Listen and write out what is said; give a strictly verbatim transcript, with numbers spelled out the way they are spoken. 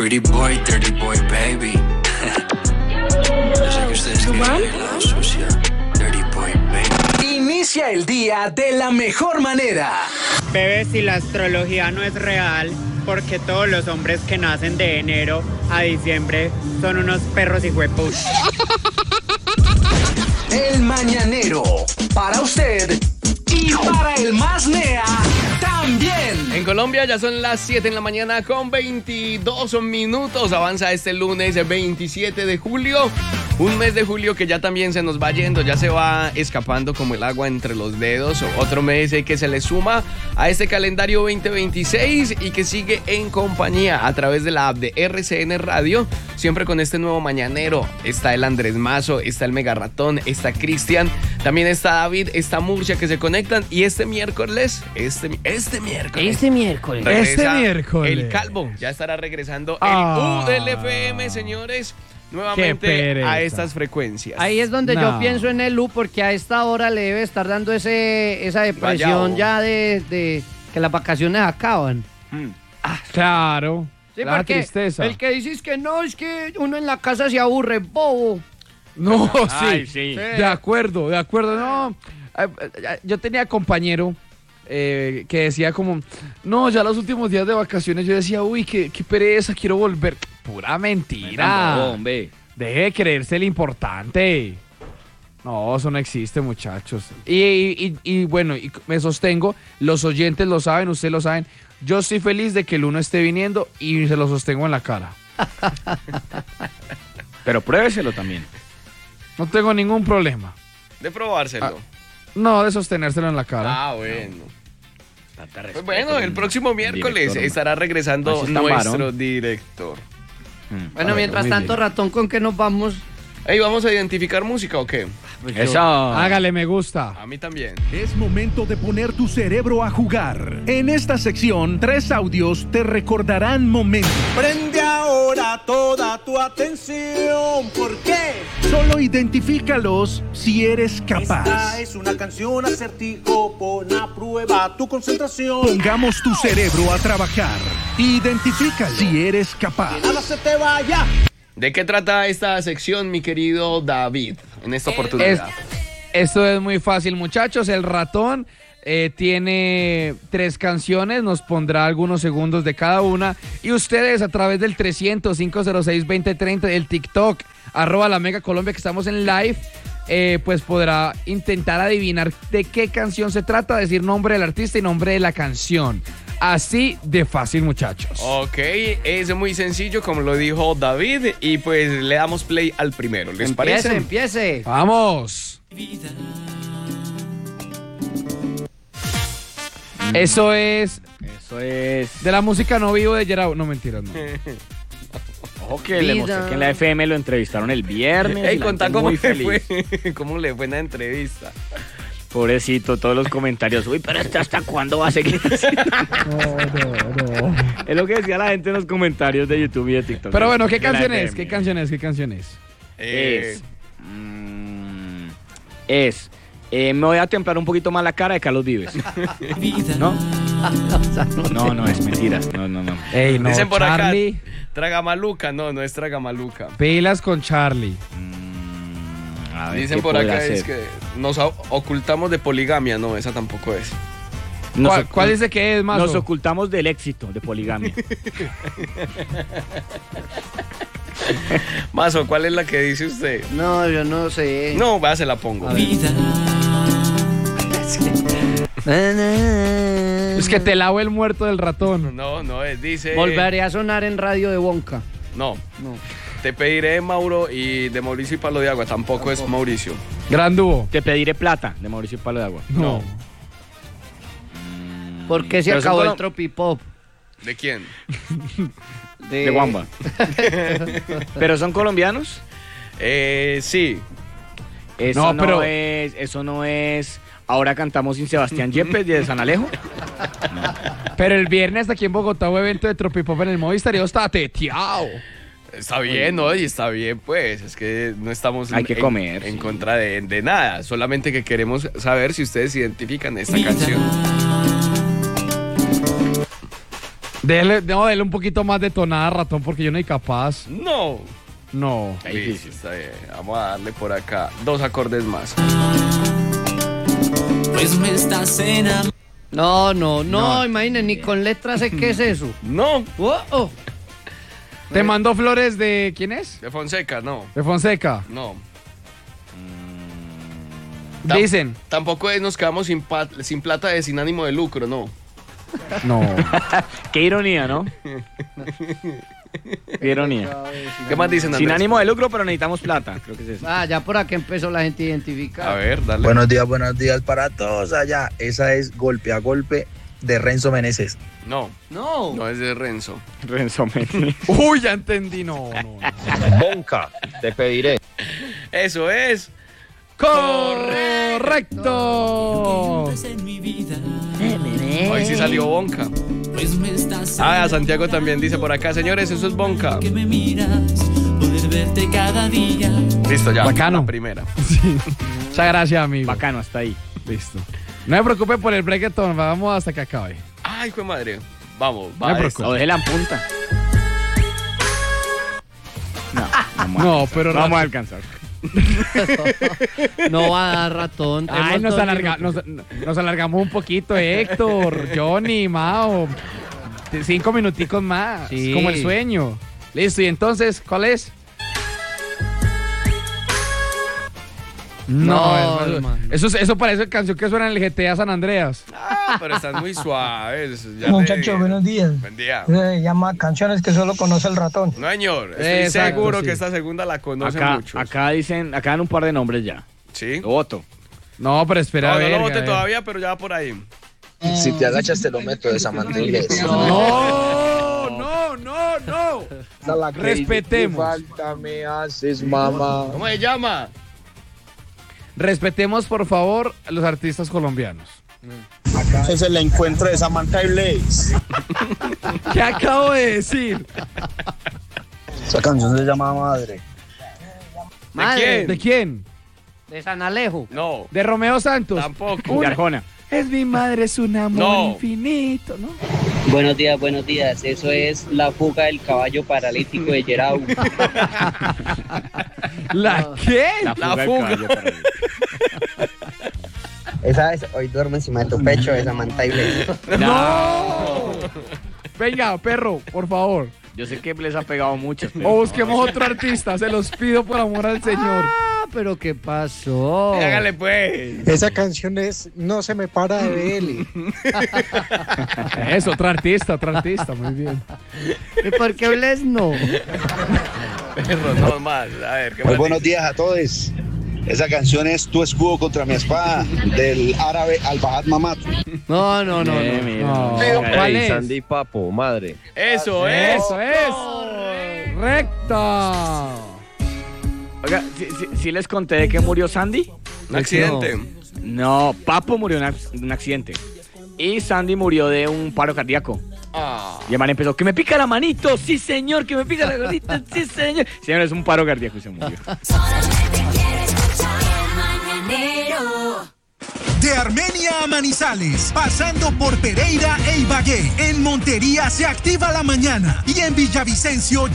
Pretty boy, dirty boy, baby. Yo sé que ustedes quieren la sucia. Dirty boy, baby. Inicia el día de la mejor manera. Bebé, si la astrología no es real, porque todos los hombres que nacen de enero a diciembre son unos perros y huepos. El mañanero, para usted y para el más nea también. En Colombia ya son las siete en la mañana con veintidós minutos. Avanza este lunes veintisiete de julio. Un mes de julio que ya también se nos va yendo, ya se va escapando como el agua entre los dedos. Otro mes que se le suma a este calendario veinte veintiséis y que sigue en compañía a través de la app de R C N Radio. Siempre con este nuevo mañanero. Está el Andrés Mazo, está el Mega Ratón, está Cristian, también está David, está Murcia que se conectan. Y este miércoles, este, este miércoles. Este miércoles. Este miércoles. El Calvo ya estará regresando Ah. el U del F M, señores. Nuevamente a estas frecuencias. Ahí es donde No. yo pienso en el U, porque a esta hora le debe estar dando ese esa depresión Vaya, ya de, de que las vacaciones acaban. Claro. Sí, la porque tristeza. el que dices que no, es que uno en la casa se aburre, bobo. No, sí, Ay, sí. de acuerdo, de acuerdo. No, eh, eh, yo tenía compañero eh, que decía como, no, ya los últimos días de vacaciones yo decía, uy, qué, qué pereza, quiero volver. Pura mentira. No, hombre. Deje de creerse el importante. No, eso no existe, muchachos. Y, y- y- y bueno, y me sostengo, los oyentes lo saben, ustedes lo saben. Yo estoy feliz de que el uno esté viniendo y se lo sostengo en la cara. Pero pruébeselo también. No tengo ningún problema. De probárselo. No, de sostenérselo en la cara. Ah, bueno. Pues bueno, el próximo miércoles director, estará regresando Así es tan nuestro varón. director. Bueno, mientras tanto, ratón, ¿con qué nos vamos? Ey, ¿vamos a identificar música o qué? Eso. Hágale, me gusta. A mí también. Es momento de poner tu cerebro a jugar. En esta sección, tres audios te recordarán momentos. Prende ahora toda tu atención. ¿Por qué? Solo identifícalos si eres capaz. Esta es una canción acertijo. Pon a prueba tu concentración. Pongamos tu cerebro a trabajar. Identifícalo si eres capaz. Que nada se te vaya. ¿De qué trata esta sección, mi querido David, en esta oportunidad? Esto es muy fácil, muchachos. El ratón eh, tiene tres canciones, nos pondrá algunos segundos de cada una. Y ustedes a través del trescientos, cinco cero seis, veinte treinta, del TikTok, arroba la Mega Colombia, que estamos en live, eh, pues podrá intentar adivinar de qué canción se trata, decir nombre del artista y nombre de la canción. Así de fácil, muchachos. Ok, es muy sencillo, como lo dijo David, y pues le damos play al primero. ¿Les Empiece, parece? empiece. ¡Vamos! Eso es... Eso es... De la música no vivo de Gerard. No, mentiras, no. Ojo que le mostré que en la F M lo entrevistaron el viernes. Ey, y la contá gente cómo muy le feliz. fue, cómo le fue en la entrevista. Pobrecito, todos los comentarios. Uy, pero este hasta cuándo va a seguir así? No, no, no. Es lo que decía la gente en los comentarios de YouTube y de TikTok. Pero bueno, ¿qué De la canción F es? M. ¿Qué canción es? ¿Qué canción es? Es. mm, es. eh, me voy a templar un poquito más la cara de Carlos Vives. ¿No? No, no, es mentiras. No, no, no. Ey, no, Dicen por Charlie. acá, Tragamaluca. No, no es Tragamaluca. Pilas con Charlie. A ver, Dicen ¿qué por podrá acá es ser? que nos o- ocultamos de poligamia. No, esa tampoco es. Nos ¿Cuál, oc- cuál dice que es, Mazo? Nos ocultamos del éxito de poligamia. Mazo, ¿cuál es la que dice usted? No, yo no sé. No, va, se la pongo. Es que te lavo el muerto del ratón. No, no, es, dice... Volveré a sonar en radio de Bonca. No, No. te pediré Mauro y de Mauricio y Palo de Agua. Tampoco, es Mauricio. Gran dúo. Te pediré plata de Mauricio Palo de Agua. No. ¿Por qué se Pero son acabó el colo- tropipop? ¿De quién? De Wamba. ¿Pero son colombianos? Eh, sí. Eso No, no, pero- es... Eso no es... Ahora cantamos sin Sebastián Yepes de San Alejo. Pero el viernes aquí en Bogotá hubo evento de Tropipop en el Movistar y yo estaba teteado. Está bien, ¿no? Y está bien, pues. Es que no estamos Hay que en, comer, en sí. contra de, de nada. Solamente que queremos saber si ustedes identifican esta canción. Dele, no, dele un poquito más de tonada, ratón, porque yo no soy capaz. No. No. Listo, está bien. Vamos a darle por acá dos acordes más. Pues me estás enamorando. No, no, no, No. imagínate, ni con letras sé qué es eso. No. Oh, oh. ¿Te mandó flores de quién es? De Fonseca, no. De Fonseca. No. Tam- Dicen. Tampoco es nos quedamos sin, pa- sin plata de sin ánimo de lucro, no. No. Qué ironía, ¿no? Qué ironía. ¿Qué más dicen, Sin Andrés? ánimo de lucro, pero necesitamos plata. Creo que es eso. Ah, ya por aquí empezó la gente a identificar. A ver, dale. Buenos días, buenos días para todos allá. Esa es Golpe a Golpe de Renzo Meneses. No. No. No es de Renzo. Renzo Meneses. Uy, ya entendí, no, no. Bonca, te pediré. Eso es. ¡Correcto! Hoy sí salió Bonca. Pues me estás Ah, Santiago también dice por acá, señores, eso es Bonca. que me miras, poder verte cada día. Listo, ya. Bacano. La primera. Muchas gracias, amigo. Bacano, hasta ahí. Listo. No me preocupe por el breakdown, vamos hasta que acabe. Ay, fue madre. Vamos, No va. me esta. preocupe. O déjela en punta. No, no, No, pero no vamos a ratón. alcanzar. No va a dar ratón. Ay, Tenemos nos, dos alarga- minutos. nos, nos alargamos un poquito, Héctor, Johnny, Mao. Cinco minuticos más, Sí. como el sueño. Listo, y entonces, ¿cuál es? No, hermano. hermano. Eso, eso parece canción que suena en el G T A San Andreas. Ah, pero están muy suaves. ya Muchachos, le- buenos días. Buen día. Se llama Canciones que solo conoce el ratón. No, señor. Estoy Exacto, seguro sí. que esta segunda la conoce Acá, muchos. acá dicen, acá dan un par de nombres ya. ¿Sí? Lo voto. No, pero espera No, a no ver. lo voté todavía, pero ya va por ahí. Si te agachas te lo meto de esa manera. No, no, no, no. Respetemos. Falta me haces, mamá. ¿Cómo se llama? Respetemos, por favor, a los artistas colombianos. Ese es el encuentro de Samantha y Blaze. ¿Qué acabo de decir? Esa canción se llama Madre. Madre, quién? ¿De quién? De San Alejo. No. De Romeo Santos. Tampoco. De Arjona. Es mi madre, es un amor No. infinito, ¿no? Buenos días, buenos días. Eso es La fuga del caballo paralítico de Yerau. ¿La qué? La fuga. La del fuga. caballo para- Esa es Hoy duermo encima de tu pecho de Samantha y Blaze. ¡No! Venga, perro, por favor. Yo sé que les ha pegado muchas, pero... O busquemos otro artista, se los pido por amor al Señor. Ah, pero ¿qué pasó? Hágale pues. Esa canción es No se me para de verle. Eso, otro artista, otro artista, muy bien. ¿Y por qué Bles no? Perro, no más. A ver, ¿qué Muy más buenos dice? días a todos. Esa canción es Tu escudo contra mi espada, del árabe Al-Bahad Mamad. No, no, no, Eh, no. mira, No, no, ¿cuál caray. es? Papo, madre. Eso es. Eso es. Recta. Oiga, ¿sí, sí, sí les conté de que murió Sandy? Un accidente. No, Papo murió en ac- un accidente. Y Sandy murió de un paro cardíaco. Ah. Y el man empezó, que me pica la manito, sí señor, que me pica la manito, sí señor. Señor, es un paro cardíaco y se murió. De Armenia a Manizales, pasando por Pereira e Ibagué, en Montería se activa la mañana y en Villavicencio